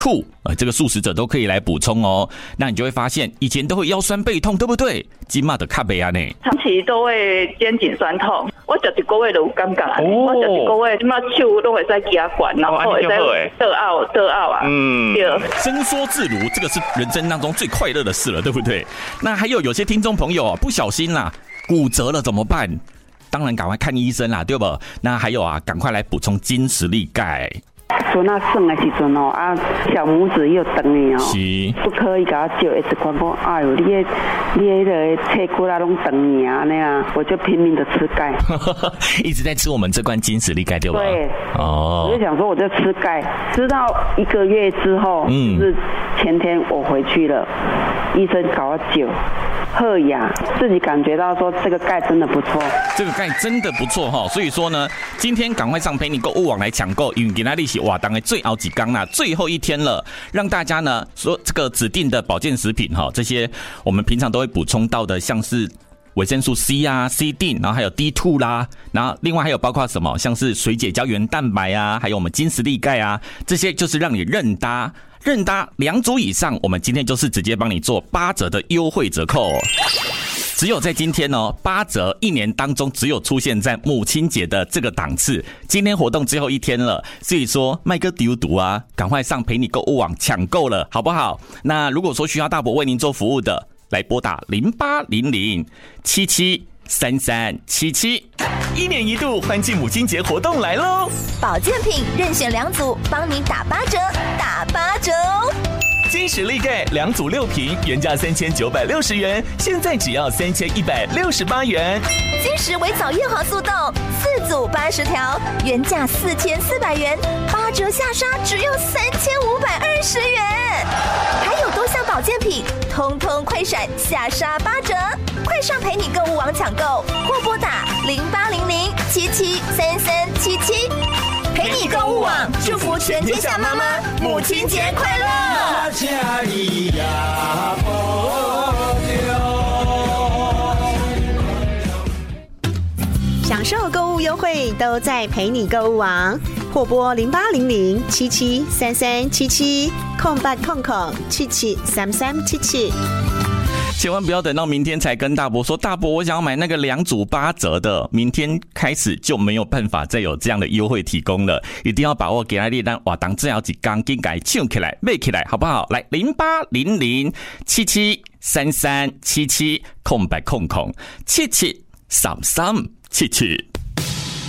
兔这个素食者都可以来补充哦。那你就会发现以前都会腰酸背痛，对不对？今嘛的卡贝啊呢， 长期都会肩颈酸痛，我就一个月就有感觉啊，我就一个月今嘛手都会在压管，然后会在得拗啊，对， 伸缩自如，这个是人生当中最快乐的事了，对不对？那还有些听众朋友不小心啦骨折了怎么办？当然赶快看医生啦，对不？那还有赶快来补充金石力钙。 孙啊算的时阵哦，小拇指又长呢哦，不可以给他照 X 光，说哎呦，你的脆骨啊拢长呢那样，我就拼命的吃钙， 一直在吃我们这罐金石力钙，对吧？ 对，我就想说我就吃钙，吃到1个月之后，就是前天我回去了，医生搞我灸。喝呀，自己感觉到说这个钙真的不错， 这个钙真的不错哈。所以说呢，今天赶快上陪你购物网来抢购，因为今天利息哇，当然最后几缸啦，最后一天了，让大家呢说这个指定的保健食品哈，这些我们平常都会补充到的，像是维生素 C 啊 ，C 锭，然后还有 D2 啦，然后另外还有包括什么，像是水解胶原蛋白啊，还有我们金石力钙啊，这些就是让你任搭2组以上，我们今天就是直接帮你做8折的优惠折扣。只有在今天哦，8折，1年当中只有出现在母亲节的这个档次。今天活动最后一天了，所以说卖个丢毒啊，赶快上陪你购物网抢购了，好不好？那如果说需要大伯为您做服务的，来拨打0800773377。1年1度欢庆母亲节活动来喽！ 保健品任选2组，帮你打8折，打8折哦！ 金石力钙2组6瓶，原价3960元，现在只要3168元。 金石微藻叶黄素豆4组80条，原价4400元，8折下杀只有3520元。还有多项保健品，通通快闪下杀8折，快上陪你购物网抢购，或拨打0800773377。陪你购物网，祝福全天下妈妈母亲节快乐！ 享受购物优惠都在陪你购物网，或拨0800773377，0800773377。 千万不要等到明天才跟大伯说，大伯我想要买那个2组8折的，明天开始就没有办法再有这样的优惠提供了，一定要把握给他列单，哇，当这要几刚紧改抢起来买起来，好不好？来0800773377，773377。